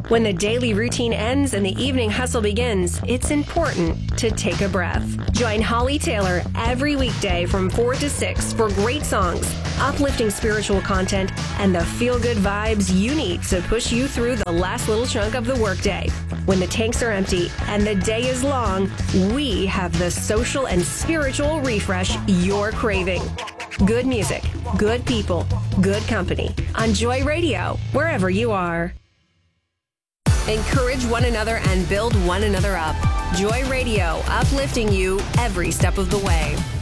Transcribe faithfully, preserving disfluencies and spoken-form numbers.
When the daily routine ends and the evening hustle begins, it's important to take a breath. Join Holly Taylor every weekday from four to six for great songs, uplifting spiritual content, and the feel-good vibes you need to push you through the last little chunk of the workday. When the tanks are empty and the day is long, we have the social and spiritual refresh you're craving. Good music, good people, good company. On Joy Radio, wherever you are. Encourage one another and build one another up. Joy Radio, uplifting you every step of the way.